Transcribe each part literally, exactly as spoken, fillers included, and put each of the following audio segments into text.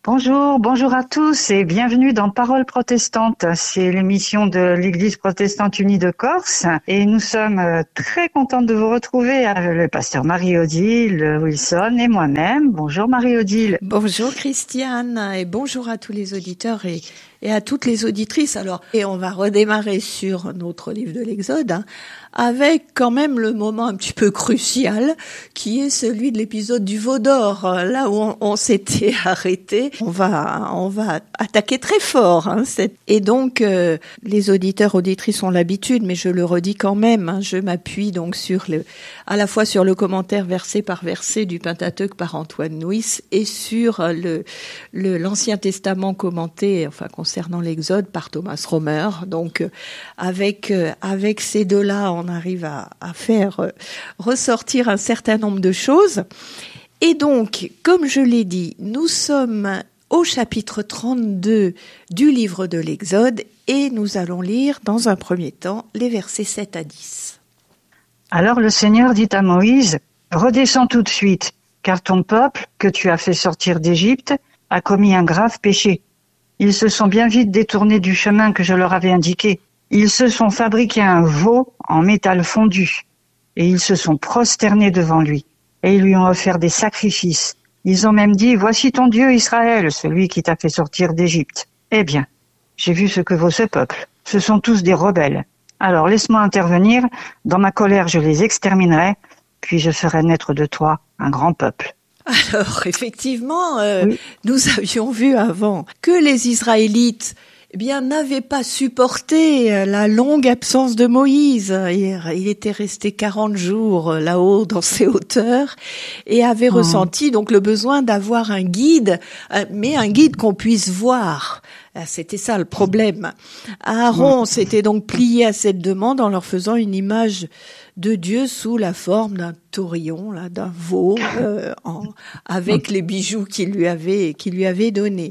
Bonjour, bonjour à tous et bienvenue dans Paroles protestantes. C'est l'émission de l'Église protestante unie de Corse et nous sommes très contents de vous retrouver avec le pasteur Marie-Odile Wilson et moi-même. Bonjour Marie-Odile. Bonjour Christiane et bonjour à tous les auditeurs et, et à toutes les auditrices. Alors, et on va redémarrer sur notre livre de l'Exode, hein, avec quand même le moment un petit peu crucial qui est celui de l'épisode du veau d'or, là où on, on s'était arrêté. On va, on va attaquer très fort. Hein, cette... Et donc, euh, les auditeurs, auditrices ont l'habitude, mais je le redis quand même. Hein, je m'appuie donc sur le, à la fois sur le commentaire verset par verset du Pentateuque par Antoine Nuis et sur le, le l'Ancien Testament commenté, enfin concernant l'Exode, par Thomas Romer. Donc, euh, avec euh, avec ces deux-là, on arrive à, à faire euh, ressortir un certain nombre de choses. Et donc, comme je l'ai dit, nous sommes au chapitre trente-deux du livre de l'Exode et nous allons lire dans un premier temps les versets sept à dix. Alors le Seigneur dit à Moïse, « Redescends tout de suite, car ton peuple, que tu as fait sortir d'Égypte, a commis un grave péché. Ils se sont bien vite détournés du chemin que je leur avais indiqué. Ils se sont fabriqués un veau en métal fondu, et ils se sont prosternés devant lui. Et ils lui ont offert des sacrifices. Ils ont même dit, voici ton Dieu Israël, celui qui t'a fait sortir d'Égypte. Eh bien, j'ai vu ce que vaut ce peuple. Ce sont tous des rebelles. Alors laisse-moi intervenir, dans ma colère je les exterminerai, puis je ferai naître de toi un grand peuple. » Alors, effectivement, euh, oui. nous avions vu avant que les Israélites eh bien, n'avait pas supporté la longue absence de Moïse. Il était resté quarante jours là-haut dans ces hauteurs et avait mmh. ressenti donc le besoin d'avoir un guide, mais un guide qu'on puisse voir. C'était ça le problème. Aaron mmh. s'était donc plié à cette demande en leur faisant une image de Dieu sous la forme d'un taurillon, là, d'un veau, euh, en, avec les bijoux qu'il lui avait, qu'il lui avait donnés.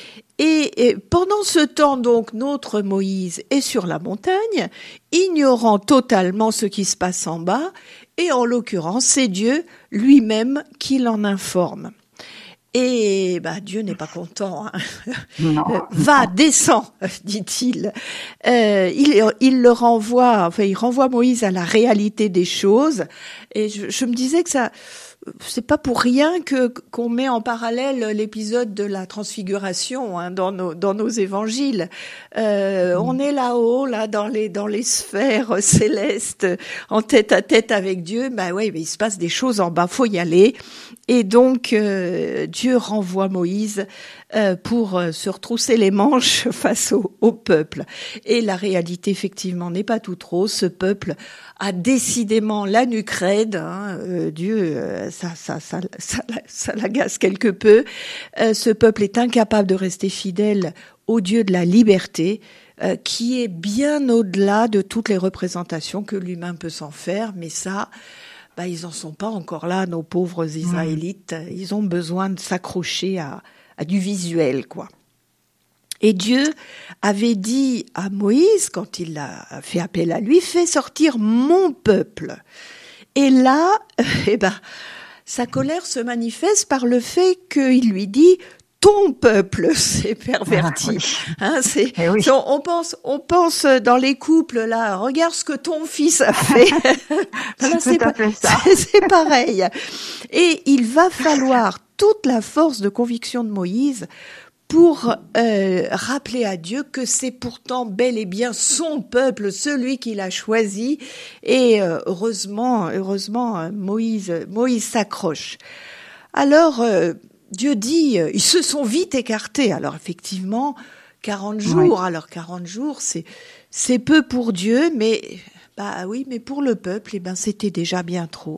Et, et pendant ce temps, donc, notre Moïse est sur la montagne, ignorant totalement ce qui se passe en bas, et en l'occurrence, c'est Dieu lui-même qui l'en informe. Et bah, Dieu n'est pas content. Hein. Non. Va, descends, dit-il. Euh, il. Il le renvoie, enfin, il renvoie Moïse à la réalité des choses. Et je, je me disais que ça... C'est pas pour rien que qu'on met en parallèle l'épisode de la transfiguration hein, dans nos dans nos évangiles. Euh, mmh. On est là-haut, là dans les dans les sphères célestes, en tête à tête avec Dieu. Bah ouais, mais il se passe des choses en bas, faut y aller. Et donc euh, Dieu renvoie Moïse euh, pour euh, se retrousser les manches face au, au peuple. Et la réalité effectivement n'est pas toute rose. Ce peuple a décidément la nuque raide. Hein, euh, Dieu, euh, ça, ça, ça, ça, ça l'agace quelque peu. Euh, ce peuple est incapable de rester fidèle au Dieu de la liberté, euh, qui est bien au-delà de toutes les représentations que l'humain peut s'en faire. Mais ça, bah, ils en sont pas encore là, nos pauvres Israélites. Mmh. Ils ont besoin de s'accrocher à, à du visuel, quoi. Et Dieu avait dit à Moïse, quand il a fait appel à lui, « Fais sortir mon peuple ». Et là, eh ben, sa colère se manifeste par le fait qu'il lui dit « Ton peuple », c'est perverti. Ah, oui. Hein, c'est, eh oui. c'est, on, on pense, on pense dans les couples là. Regarde ce que ton fils a fait. Voilà, c'est, pas, c'est, c'est pareil. Et il va falloir toute la force de conviction de Moïse pour euh, rappeler à Dieu que c'est pourtant bel et bien son peuple, celui qu'il a choisi. Et euh, heureusement, heureusement, Moïse, Moïse s'accroche. Alors, euh, Dieu dit, euh, ils se sont vite écartés. Alors effectivement, quarante jours. Oui. Alors quarante jours, c'est c'est peu pour Dieu, mais bah oui, mais pour le peuple, eh ben c'était déjà bien trop.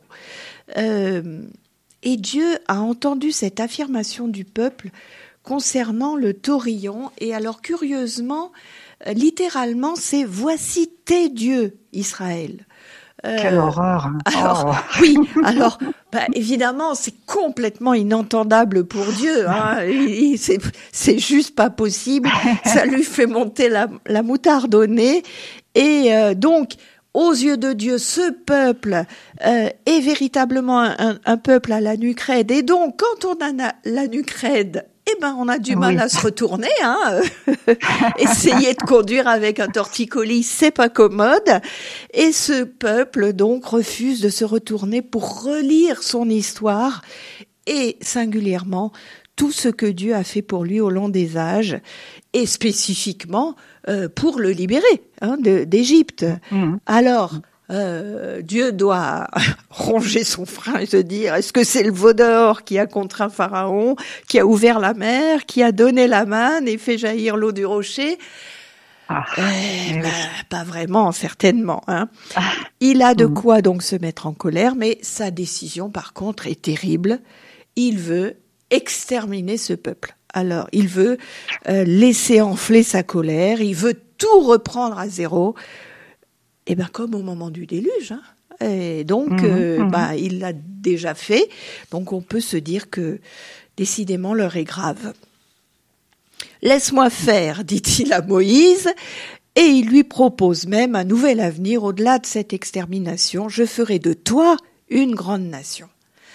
Euh, et Dieu a entendu cette affirmation du peuple concernant le taurillon, et alors curieusement, euh, littéralement, c'est « Voici tes dieux, Israël ». Euh, Quelle horreur hein. Alors, oh. Oui, alors, bah, évidemment, c'est complètement inentendable pour Dieu. Hein. Il, il, c'est, c'est juste pas possible. Ça lui fait monter la, la moutarde au nez. Et euh, donc, aux yeux de Dieu, ce peuple euh, est véritablement un, un, un peuple à la nuque raide. Et donc, quand on a la nuque raide, eh ben, on a du mal Oui. à se retourner, hein. Essayer de conduire avec un torticolis, c'est pas commode. Et ce peuple, donc, refuse de se retourner pour relire son histoire et, singulièrement, tout ce que Dieu a fait pour lui au long des âges et spécifiquement euh, pour le libérer hein, de, d'Égypte. Mmh. Alors, Euh, Dieu doit ronger son frein et se dire est-ce que c'est le veau d'or qui a contraint Pharaon, qui a ouvert la mer, qui a donné la manne et fait jaillir l'eau du rocher? Ah, Eh eh ben, oui. pas vraiment, certainement. Hein. Ah, Il a de mmh. quoi donc se mettre en colère, mais sa décision, par contre, est terrible. Il veut exterminer ce peuple. Alors, il veut euh, laisser enfler sa colère, il veut tout reprendre à zéro. Eh ben comme au moment du déluge, hein. Et donc Mmh, euh, mmh. bah il l'a déjà fait. Donc on peut se dire que décidément l'heure est grave. Laisse-moi faire, dit-il à Moïse, et il lui propose même un nouvel avenir au-delà de cette extermination. Je ferai de toi une grande nation.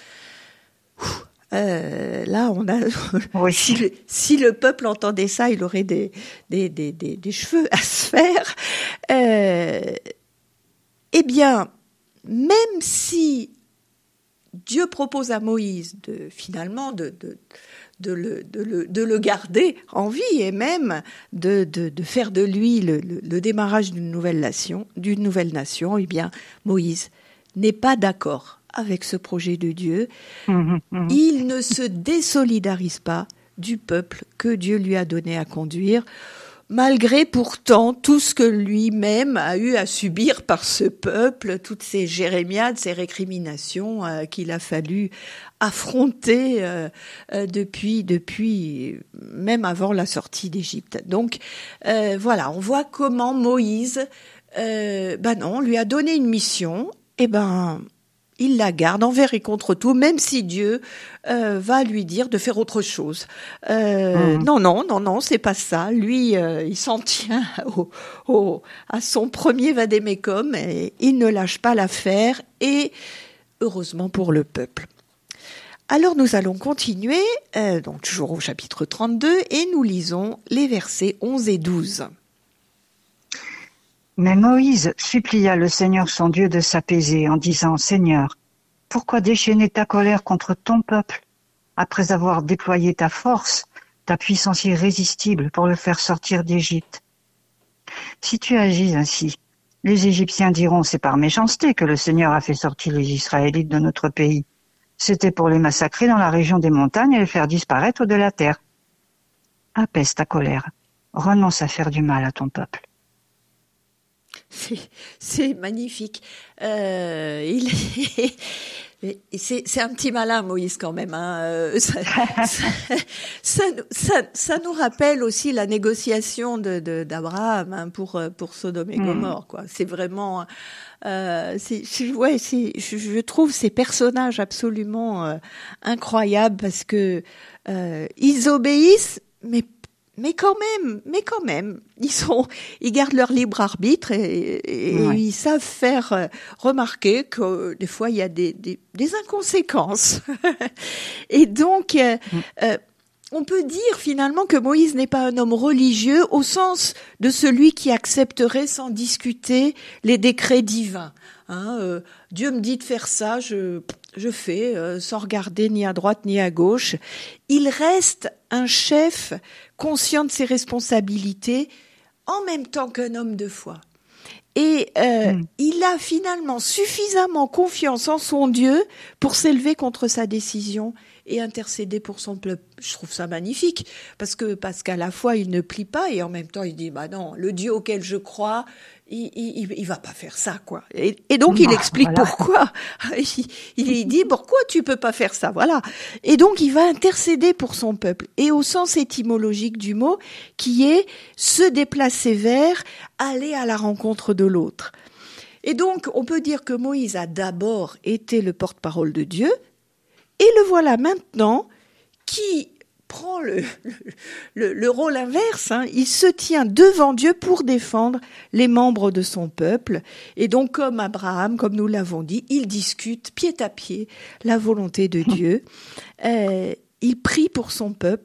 Ouh. Euh, là, on a. Oui. si, le, si le peuple entendait ça, il aurait des des des des, des cheveux à se faire. Euh, Eh bien, même si Dieu propose à Moïse de finalement de, de, de, le, de, le, de le garder en vie et même de, de, de faire de lui le, le, le démarrage d'une nouvelle nation, d'une nouvelle nation, eh bien, Moïse n'est pas d'accord avec ce projet de Dieu. Mmh, mmh. Il ne se désolidarise pas du peuple que Dieu lui a donné à conduire, malgré pourtant tout ce que lui-même a eu à subir par ce peuple, toutes ces jérémiades, ces récriminations euh, qu'il a fallu affronter euh, euh, depuis, depuis même avant la sortie d'Égypte. Donc euh, voilà, on voit comment Moïse, euh, ben non, lui a donné une mission, et ben il la garde envers et contre tout, même si Dieu euh, va lui dire de faire autre chose. Euh, Mmh. Non, non, non, non, c'est pas ça. Lui, euh, il s'en tient au, au, à son premier vadémécum et il ne lâche pas l'affaire, et heureusement pour le peuple. Alors nous allons continuer, euh, donc toujours au chapitre trente-deux, et nous lisons les versets onze et douze. Mais Moïse supplia le Seigneur son Dieu de s'apaiser en disant « Seigneur, pourquoi déchaîner ta colère contre ton peuple, après avoir déployé ta force, ta puissance irrésistible pour le faire sortir d'Égypte? Si tu agis ainsi, les Égyptiens diront « C'est par méchanceté que le Seigneur a fait sortir les Israélites de notre pays. C'était pour les massacrer dans la région des montagnes et les faire disparaître de la terre. Apaise ta colère, renonce à faire du mal à ton peuple. » C'est, c'est magnifique. Euh, il c'est, c'est un petit malin, Moïse, quand même. Hein. Euh, ça, ça, ça, ça, ça nous rappelle aussi la négociation de, de, d'Abraham hein, pour, pour Sodome et Gomorrhe. Quoi. C'est vraiment... Euh, c'est, c'est, ouais, c'est, je, je trouve ces personnages absolument euh, incroyables parce que euh, ils obéissent, mais Mais quand même, mais quand même, ils sont, ils gardent leur libre arbitre et, et, Ouais. et ils savent faire remarquer que des fois il y a des, des, des inconséquences. Et donc, euh, Mm. euh, on peut dire finalement que Moïse n'est pas un homme religieux au sens de celui qui accepterait sans discuter les décrets divins. Hein, euh, Dieu me dit de faire ça, je, je fais, euh, sans regarder ni à droite ni à gauche. Il reste un chef conscient de ses responsabilités, en même temps qu'un homme de foi. Et euh, mm. il a finalement suffisamment confiance en son Dieu pour s'élever contre sa décision et intercéder pour son peuple. Je trouve ça magnifique, parce que parce qu'à la fois il ne plie pas et en même temps il dit bah non, le Dieu auquel je crois, il il, il va pas faire ça quoi. Et, et donc il explique voilà. pourquoi. Il, il dit pourquoi tu peux pas faire ça, voilà. Et donc il va intercéder pour son peuple, et au sens étymologique du mot, qui est se déplacer vers, aller à la rencontre de l'autre. Et donc on peut dire que Moïse a d'abord été le porte-parole de Dieu. Et le voilà maintenant qui prend le, le, le rôle inverse. Hein. Il se tient devant Dieu pour défendre les membres de son peuple. Et donc, comme Abraham, comme nous l'avons dit, il discute pied à pied la volonté de Dieu. Euh, il prie pour son peuple.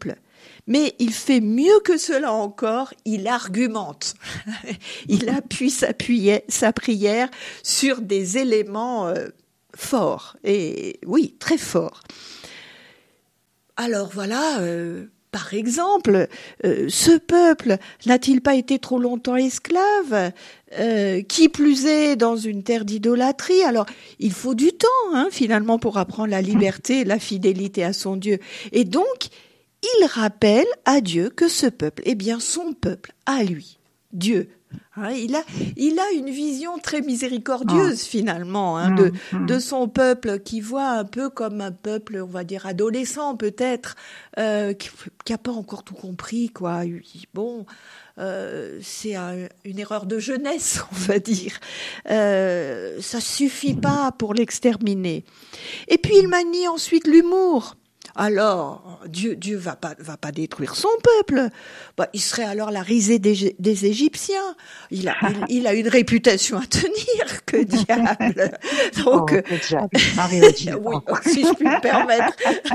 Mais il fait mieux que cela encore, il argumente. Il appuie sa, puière, sa prière sur des éléments euh, forts, et oui, très forts. Alors voilà, euh, par exemple, euh, ce peuple n'a-t-il pas été trop longtemps esclave ? Euh, qui plus est dans une terre d'idolâtrie. Alors, il faut du temps, hein, finalement, pour apprendre la liberté, la fidélité à son Dieu. Et donc, il rappelle à Dieu que ce peuple est bien son peuple, à lui, Dieu. Hein, il a, il a une vision très miséricordieuse, oh. finalement, hein, de, de son peuple, qui voit un peu comme un peuple, on va dire, adolescent, peut-être, euh, qui n'a pas encore tout compris, quoi. Bon... Euh, c'est un, une erreur de jeunesse, on va dire. Euh, ça suffit pas pour l'exterminer. Et puis il manie ensuite l'humour. Alors, Dieu, Dieu va pas, va pas détruire son peuple. Bah, il serait alors la risée des, des Égyptiens. Il a, il, il a une réputation à tenir, que diable. Donc, oh, que diable. Marie-Odile. Oui, si je puis me permettre.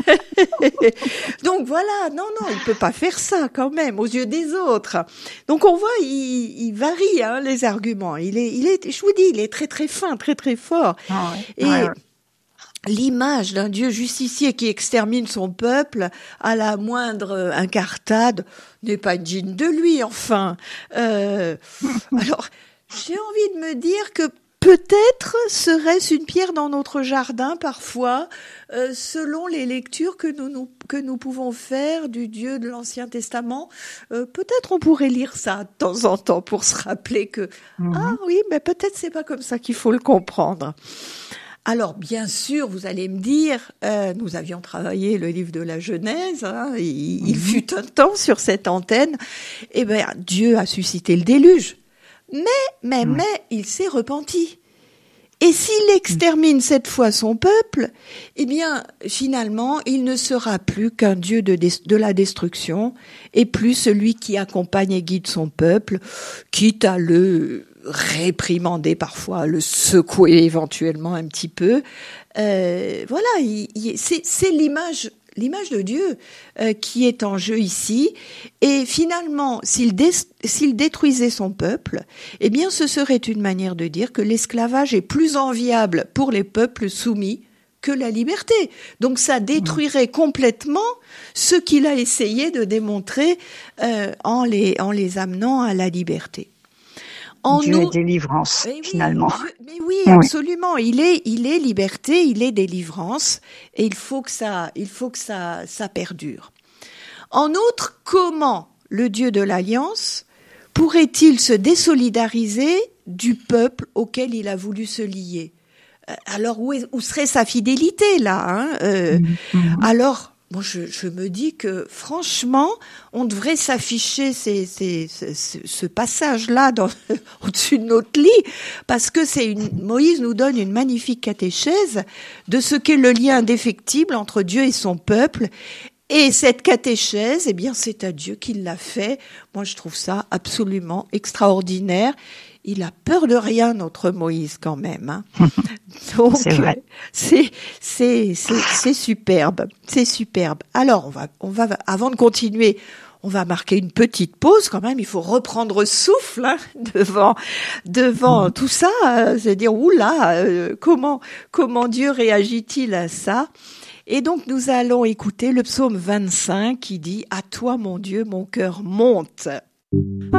Donc voilà, non, non, il peut pas faire ça quand même aux yeux des autres. Donc on voit, il, il varie hein, les arguments. Il est, il est, je vous dis, il est très très fin, très très fort. Oh, ouais. Et ouais, ouais. L'image d'un Dieu justicier qui extermine son peuple à la moindre incartade n'est pas digne de lui, enfin. Euh, alors, j'ai envie de me dire que peut-être serait-ce une pierre dans notre jardin parfois, euh, selon les lectures que nous, nous, que nous pouvons faire du Dieu de l'Ancien Testament. Euh, peut-être on pourrait lire ça de temps en temps pour se rappeler que, mm-hmm. ah oui, mais peut-être c'est pas comme ça qu'il faut le comprendre. Alors, bien sûr, vous allez me dire, euh, nous avions travaillé le livre de la Genèse, hein, il, il fut un temps sur cette antenne, et ben Dieu a suscité le déluge. Mais, mais, mais, il s'est repenti. Et s'il extermine cette fois son peuple, eh bien, finalement, il ne sera plus qu'un Dieu de, de la destruction, et plus celui qui accompagne et guide son peuple, quitte à le réprimander parfois, le secouer éventuellement un petit peu. Euh, voilà, il, il, c'est, c'est l'image, l'image de Dieu euh, qui est en jeu ici. Et finalement, s'il, dé, s'il détruisait son peuple, eh bien, ce serait une manière de dire que l'esclavage est plus enviable pour les peuples soumis que la liberté. Donc ça détruirait complètement ce qu'il a essayé de démontrer euh, en les, en les amenant à la liberté. En Dieu nous... est délivrance, mais oui, finalement. Dieu... Mais oui, absolument. Oui. Il est, il est liberté, il est délivrance, et il faut que ça, il faut que ça, ça perdure. En outre, comment le Dieu de l'Alliance pourrait-il se désolidariser du peuple auquel il a voulu se lier ? Alors, où, est, où serait sa fidélité, là, hein euh, mm-hmm. Alors, moi, je, je me dis que, franchement, on devrait s'afficher ces, ces, ces, ce passage-là dans, au-dessus de notre lit, parce que c'est une, Moïse nous donne une magnifique catéchèse de ce qu'est le lien indéfectible entre Dieu et son peuple. Et cette catéchèse, eh bien, c'est à Dieu qui l'a fait. Moi, je trouve ça absolument extraordinaire. Il a peur de rien, notre Moïse, quand même. Hein. Donc, c'est vrai. C'est, c'est, c'est, c'est superbe. C'est superbe. Alors, on va, on va, avant de continuer, on va marquer une petite pause quand même. Il faut reprendre souffle hein, devant, devant mmh. tout ça. Euh, c'est dire, oula, euh, comment, comment Dieu réagit-il à ça? Et donc, nous allons écouter le psaume vingt-cinq qui dit « À toi, mon Dieu, mon cœur monte ».